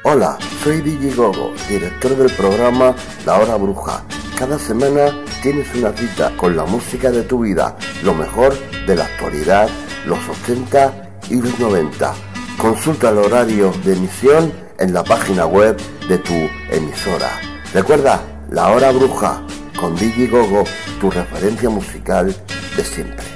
Hola, soy Digi Gogo, director del programa La Hora Bruja. Cada semana tienes una cita con la música de tu vida, lo mejor de la actualidad, los 80 y los 90. Consulta el horario de emisión en la página web de tu emisora. Recuerda, La Hora Bruja, con Digi Gogo, tu referencia musical de siempre.